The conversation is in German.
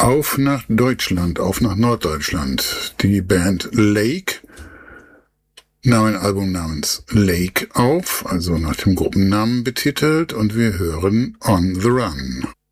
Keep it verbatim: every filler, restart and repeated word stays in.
Auf nach Deutschland, auf nach Norddeutschland. Die Band Lake nahm ein Album namens Lake auf, also nach dem Gruppennamen betitelt, und wir hören On the Run.